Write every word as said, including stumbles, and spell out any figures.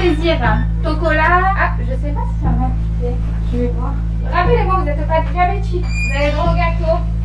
plaisir. Chocolat. Ah, je sais pas si ça m'a piqué. Je vais voir. Rappelez-moi, vous n'êtes pas diabétique. Vous avez droit au gâteau.